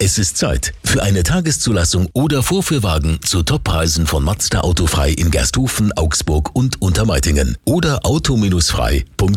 Es ist Zeit für eine Tageszulassung oder Vorführwagen zu Toppreisen von Mazda Autofrei in Gersthofen, Augsburg und Untermeitingen oder auto-frei.de.